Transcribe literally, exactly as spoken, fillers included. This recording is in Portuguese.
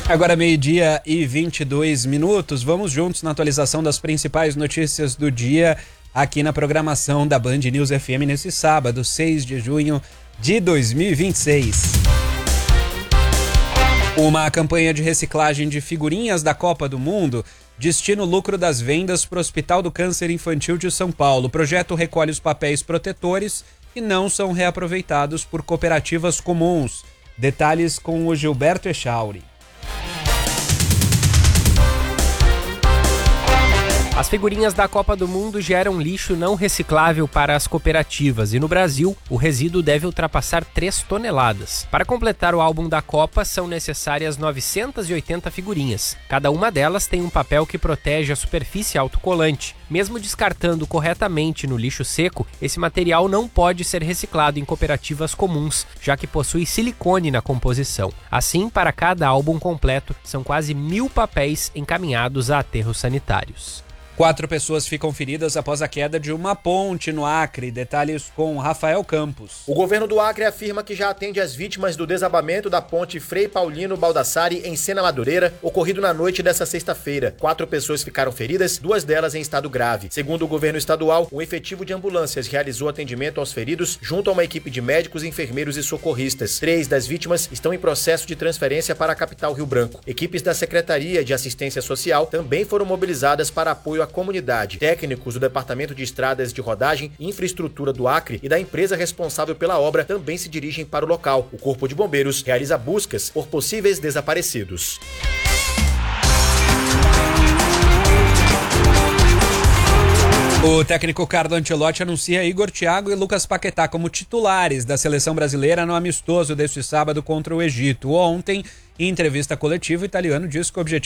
Agora meio-dia e vinte e dois minutos, vamos juntos na atualização das principais notícias do dia aqui na programação da Band News F M nesse sábado, seis de junho de dois mil e vinte e seis. Uma campanha de reciclagem de figurinhas da Copa do Mundo destina o lucro das vendas para o Hospital do Câncer Infantil de São Paulo. O projeto recolhe os papéis protetores que não são reaproveitados por cooperativas comuns. Detalhes com o Gilberto Echauri. As figurinhas da Copa do Mundo geram lixo não reciclável para as cooperativas e no Brasil o resíduo deve ultrapassar três toneladas. Para completar o álbum da Copa são necessárias novecentas e oitenta figurinhas. Cada uma delas tem um papel que protege a superfície autocolante. Mesmo descartando corretamente no lixo seco, esse material não pode ser reciclado em cooperativas comuns, já que possui silicone na composição. Assim, para cada álbum completo, são quase mil papéis encaminhados a aterros sanitários. Quatro pessoas ficam feridas após a queda de uma ponte no Acre. Detalhes com Rafael Campos. O governo do Acre afirma que já atende as vítimas do desabamento da ponte Frei Paulino Baldassari em Sena Madureira, ocorrido na noite dessa sexta-feira. Quatro pessoas ficaram feridas, duas delas em estado grave. Segundo o governo estadual, um efetivo de ambulâncias realizou atendimento aos feridos junto a uma equipe de médicos, enfermeiros e socorristas. Três das vítimas estão em processo de transferência para a capital Rio Branco. Equipes da Secretaria de Assistência Social também foram mobilizadas para apoio à comunidade. Técnicos do Departamento de Estradas de Rodagem e Infraestrutura do Acre e da empresa responsável pela obra também se dirigem para o local. O Corpo de Bombeiros realiza buscas por possíveis desaparecidos. O técnico Carlo Ancelotti anuncia Igor Thiago e Lucas Paquetá como titulares da seleção brasileira no amistoso deste sábado contra o Egito. Ontem, em entrevista coletiva, o italiano disse que o objetivo